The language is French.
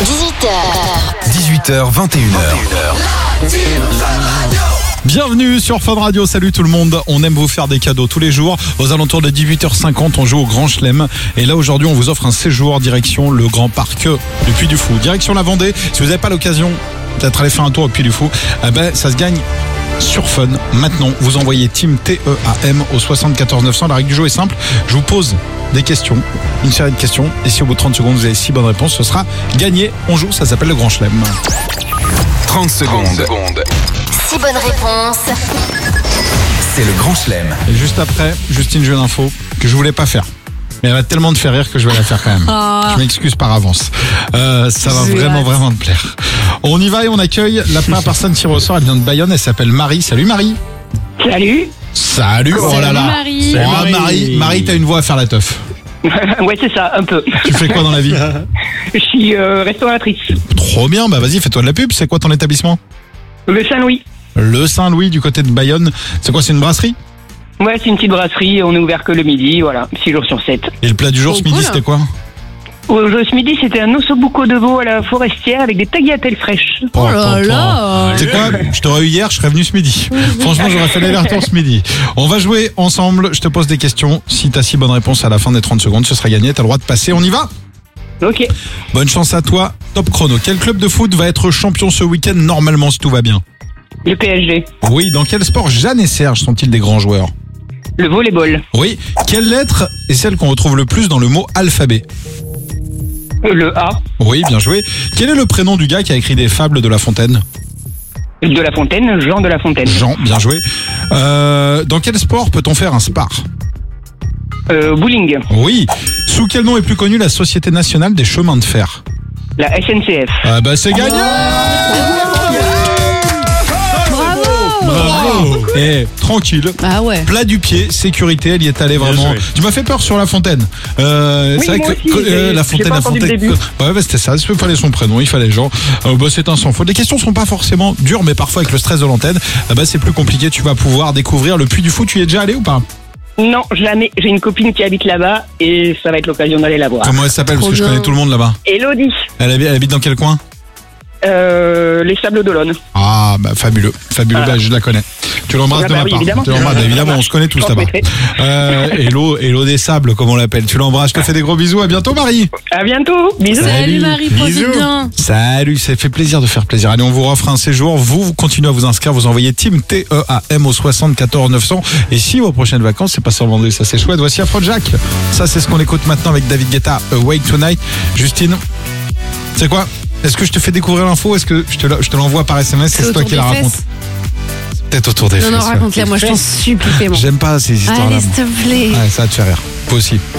18h, 21h. Bienvenue sur Fun Radio, salut tout le monde. On aime vous faire des cadeaux tous les jours. Aux alentours de 18h50, on joue au Grand Chelem. Et là aujourd'hui, on vous offre un séjour direction le Grand Parc du Puy du Fou. Direction la Vendée. Si vous n'avez pas l'occasion peut-être aller faire un tour au Puy du Fou, ça se gagne sur Fun. Maintenant, vous envoyez Team TEAM au 74 900. La règle du jeu est simple. Je vous pose des questions, une série de questions. Et si au bout de 30 secondes, vous avez 6 bonnes réponses, ce sera gagné. On joue, ça s'appelle le Grand Chelem. 30 secondes. 6 bonnes réponses. C'est le Grand Chelem. Et juste après, Justine, j'ai une info que je voulais pas faire. Mais elle va tellement te faire rire que je vais la faire quand même. Je m'excuse par avance. Ça va vraiment te plaire. On y va et on accueille la première personne qui ressort. Elle vient de Bayonne, elle s'appelle Marie. Salut Marie. Salut. Oh là là. Marie. Marie, t'as une voix à faire la teuf. Ouais, c'est ça, un peu. Tu fais quoi dans la vie? Je suis restauratrice. Trop bien, vas-y, fais-toi de la pub. C'est quoi ton établissement? Le Saint-Louis. Le Saint-Louis du côté de Bayonne. C'est quoi, c'est une brasserie? Ouais, c'est une petite brasserie, on est ouvert que le midi, voilà, 6 jours sur 7. Et le plat du jour ce midi, cool. c'était quoi? Ce midi, c'était un ossobuco de veau à la forestière avec des tagliatelles fraîches. Oh là là. C'est quoi? Je t'aurais eu hier, je serais venu ce midi. Franchement, j'aurais fait l'aller-retour ce midi. On va jouer ensemble, je te pose des questions. Si t'as 6 bonnes réponses à la fin des 30 secondes, ce sera gagné, t'as le droit de passer, on y va? Ok. Bonne chance à toi, top chrono. Quel club de foot va être champion ce week-end normalement si tout va bien? Le PSG. Oui, dans quel sport Jeanne et Serge sont-ils des grands joueurs? Le volleyball. Oui, quelle lettre est celle qu'on retrouve le plus dans le mot alphabet? Le A. Oui, bien joué. Quel est le prénom du gars qui a écrit des fables de La Fontaine? De La Fontaine, Jean de La Fontaine. Jean, bien joué. Dans quel sport peut-on faire un spar? Bowling. Oui. Sous quel nom est plus connue la Société nationale des chemins de fer? La SNCF. C'est gagné. Bravo. Tranquille. Ah ouais. Plat du pied, sécurité, elle y est allée vraiment. Tu m'as fait peur sur La Fontaine. C'est vrai moi que aussi, La j'ai pas Fontaine, entendu le début. C'était ça. Il fallait son prénom, il fallait Jean. C'est un sans faute. Les questions sont pas forcément dures, mais parfois avec le stress de l'antenne, c'est plus compliqué. Tu vas pouvoir découvrir le Puy du Fou. Tu y es déjà allé ou pas? Non, jamais. J'ai une copine qui habite là-bas et ça va être l'occasion d'aller la voir. Comment elle s'appelle? Parce que je connais tout le monde là-bas. Elodie. Elle habite dans quel coin? Les Sables d'Olonne. Ah, fabuleux. Voilà. Je la connais. Tu l'embrasses de ma part. Évidemment. Tu l'embrasses, évidemment, on se connaît tous là-bas. Hello des sables, comme on l'appelle. Tu l'embrasses, je te fais des gros bisous. À bientôt, Marie. À bientôt. Bisous. Salut Marie, profite Bisous. bien. Salut, ça fait plaisir de faire plaisir. Allez, on vous offre un séjour. Vous continuez à vous inscrire. Vous envoyez Team TEAM au 74 900. Et si vos prochaines vacances, c'est pas sur Vendée, ça c'est chouette. Voici Afrojack. Ça, c'est ce qu'on écoute maintenant avec David Guetta, Awake Tonight. Justine, c'est quoi? Est-ce que je te fais découvrir l'info? Est-ce que je te l'envoie par SMS? C'est toi qui la raconte. Peut-être autour des fesses. Non, raconte-la, moi je t'en supplie. J'aime pas ces histoires-là. Allez, s'il te plaît. Ouais, ça va te faire rire. Toi aussi.